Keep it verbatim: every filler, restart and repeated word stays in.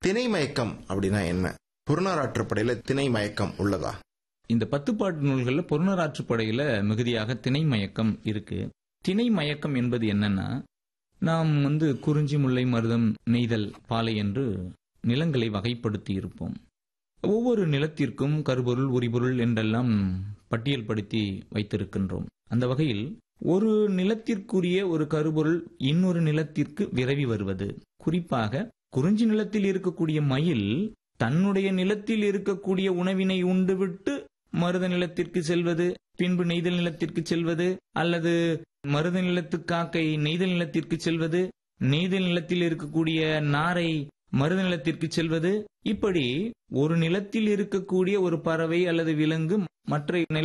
திணை மயக்கம் அப்படின்னா என்ன? புறநாராற்றுப்படையில திணை மயக்கம் உள்ளதா? இந்த பத்து பாட்டு நூல்கள்ல புறநாராற்றுப்படையில மிகுதியாக திணை மயக்கம் இருக்கு. திணை மயக்கம் என்பது என்னன்னா, நாம் வந்து குறிஞ்சி, முல்லை, மருதம், நெய்தல், பாலை என்று நிலங்களை வகைப்படுத்தி இருப்போம். ஒவ்வொரு நிலத்திற்கும் கருபொருள், உரிபொருள் என்றெல்லாம் பட்டியல் படுத்தி வைத்திருக்கின்றோம். அந்த வகையில் ஒரு நிலத்திற்குரிய ஒரு கருபொருள் இன்னொரு நிலத்திற்கு விரவி வருவது. குறிப்பாக குறிஞ்சி நிலத்தில் இருக்கக்கூடிய மயில் தன்னுடைய நிலத்தில் இருக்கக்கூடிய உணவினை உண்டுவிட்டு மருத நிலத்திற்கு செல்வது, பின்பு நெய்தல் நிலத்திற்கு செல்வது, அல்லது மருத நிலத்து காக்கை நெய்தல் நிலத்திற்கு செல்வது, நெய்தல் நிலத்தில் இருக்கக்கூடிய நாரை மருத நிலத்திற்கு செல்வது. இப்படி ஒரு நிலத்தில் இருக்கக்கூடிய ஒரு பறவை அல்லது விலங்கு மற்ற